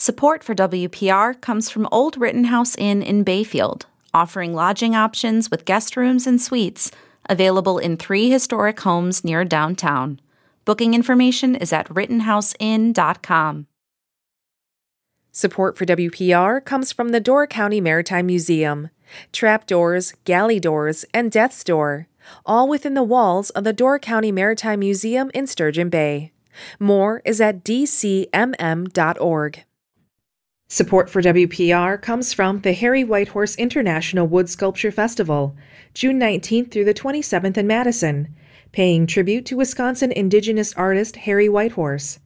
Support for WPR comes from Old Rittenhouse Inn in Bayfield, offering lodging options with guest rooms and suites, available in 3 historic homes near downtown. Booking information is at rittenhouseinn.com. Support for WPR comes from the Door County Maritime Museum. Trapdoors, galley doors, and death's door, all within the walls of the Door County Maritime Museum in Sturgeon Bay. More is at dcmm.org. Support for WPR comes from the Harry Whitehorse International Wood Sculpture Festival, June 19th through the 27th in Madison, paying tribute to Wisconsin Indigenous artist Harry Whitehorse.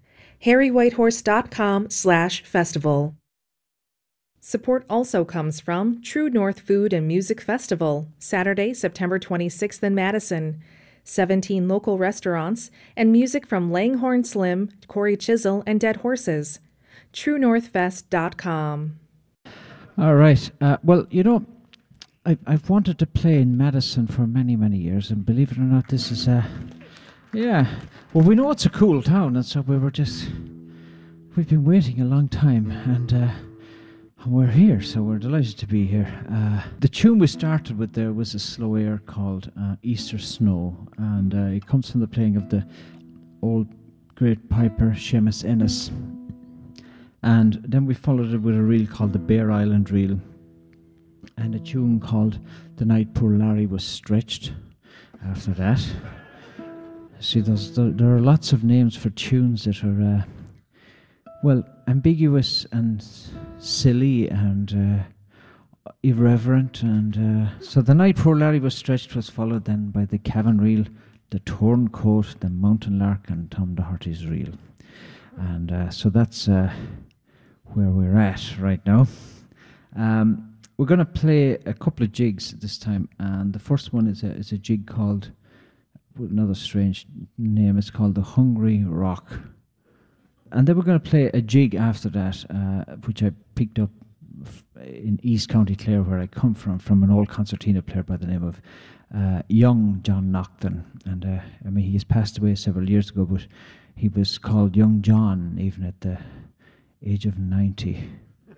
harrywhitehorse.com/festival. Support also comes from True North Food and Music Festival, Saturday, September 26th in Madison. 17 local restaurants and music from Langhorne Slim, Corey Chisel, and Dead Horses. TrueNorthFest.com. All right. Well, you know, I've wanted to play in Madison for many, many years, and believe it or not, this is yeah. Well, we know it's a cool town, and so we've been waiting a long time, and we're here, so we're delighted to be here. The tune we started with there was a slow air called Easter Snow, and it comes from the playing of the old great piper Seamus Ennis. And then we followed it with a reel called the Bear Island Reel, and a tune called The Night Poor Larry Was Stretched after that. See, there are lots of names for tunes that are, ambiguous and silly and irreverent. And so The Night Poor Larry Was Stretched was followed then by the Cavan Reel, the Torn Coat, the Mountain Lark, and Tom Doherty's Reel. And so that's where we're at right now. We're going to play a couple of jigs this time, and the first one is a jig called, with another strange name, it's called the Hungry Rock. And then we're going to play a jig after that, which I picked up in East County Clare, where I come from an old concertina player by the name of young John Naughton. And he has passed away several years ago, but he was called Young John even at the age of 90.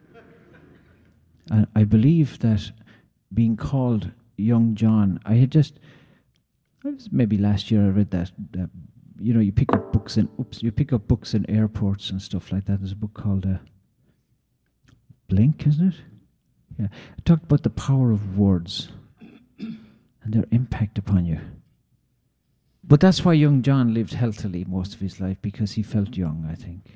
And I believe that being called Young John, it was maybe last year I read that you pick up books in airports and stuff like that. There's a book called Blink, isn't it? Yeah, it talked about the power of words and their impact upon you. But that's why young John lived healthily most of his life, because he felt young, I think.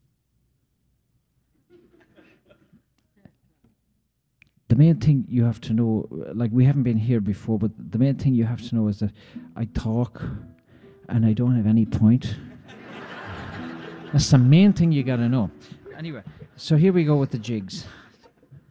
The main thing you have to know, like we haven't been here before, but the main thing you have to know is that I talk and I don't have any point. That's the main thing you got to know. Anyway, so here we go with the jigs.